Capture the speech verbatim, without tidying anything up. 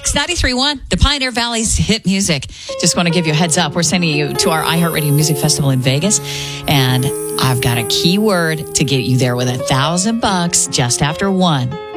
X ninety-three point one, the Pioneer Valley's hit music. Just want to give you a heads up. We're sending you to our iHeartRadio Music Festival in Vegas. And I've got a keyword to get you there with a thousand bucks just after one.